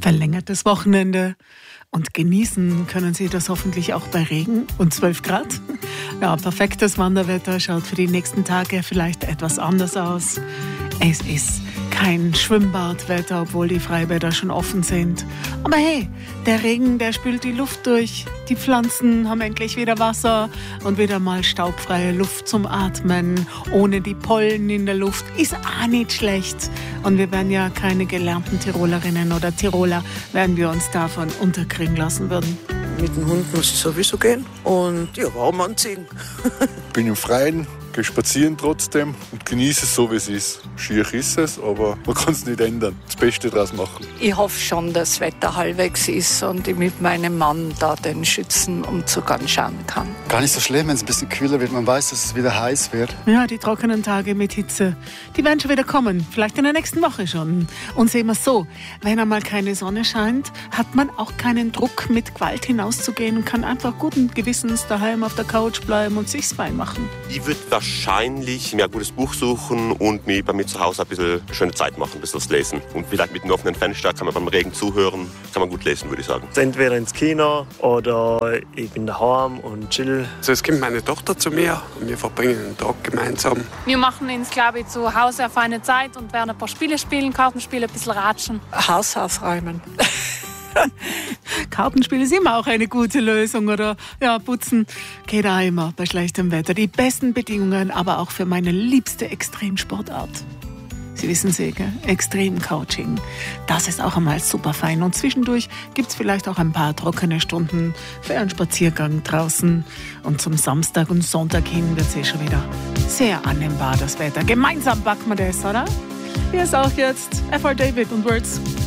verlängertes Wochenende. Und genießen können Sie das hoffentlich auch bei Regen und 12 Grad. Ja, perfektes Wanderwetter schaut für die nächsten Tage vielleicht etwas anders aus. Es ist kein Schwimmbadwetter, obwohl die Freibäder schon offen sind. Aber hey, der Regen, der spült die Luft durch. Die Pflanzen haben endlich wieder Wasser und wieder mal staubfreie Luft zum Atmen. Ohne die Pollen in der Luft ist auch nicht schlecht. Und wir wären ja keine gelernten Tirolerinnen oder Tiroler, wenn wir uns davon unterkriegen lassen würden. Mit dem Hund muss ich sowieso gehen und ja, warm anziehen. Bin im Freien, gehe spazieren trotzdem und genieße es so, wie es ist. Schier ist es, aber man kann es nicht ändern. Das Beste daraus machen. Ich hoffe schon, dass das Wetter halbwegs ist und ich mit meinem Mann da den Schützenumzug anschauen kann. Gar nicht so schlimm, wenn es ein bisschen kühler wird. Man weiß, dass es wieder heiß wird. Ja, die trockenen Tage mit Hitze, die werden schon wieder kommen. Vielleicht in der nächsten Woche schon. Und sehen wir es so, wenn einmal keine Sonne scheint, hat man auch keinen Druck, mit Gewalt hinauszugehen und kann einfach guten Gewissens daheim auf der Couch bleiben und sich's fein machen. Ich würde wahrscheinlich mir ein gutes Buch suchen und mir bei mir zu Hause ein bisschen schöne Zeit machen, ein bisschen was lesen. Und vielleicht mit einem offenen Fenster kann man beim Regen zuhören, kann man gut lesen, würde ich sagen. Entweder ins Kino oder ich bin daheim und chill. Also es kommt meine Tochter zu mir und wir verbringen den Tag gemeinsam. Wir machen uns, glaube ich, zu Hause auf eine Zeit und werden ein paar Spiele spielen, Kartenspiele, ein bisschen ratschen. Haus aufräumen. Kartenspiel ist immer auch eine gute Lösung oder ja, putzen geht auch immer bei schlechtem Wetter. Die besten Bedingungen, aber auch für meine liebste Extremsportart. Sie wissen sie, gell? Extremcoaching. Das ist auch einmal super fein. Und zwischendurch gibt es vielleicht auch ein paar trockene Stunden für einen Spaziergang draußen. Und zum Samstag und Sonntag hin wird es schon wieder sehr annehmbar, das Wetter. Gemeinsam backen wir das, oder? Hier ist auch jetzt FR David und Words.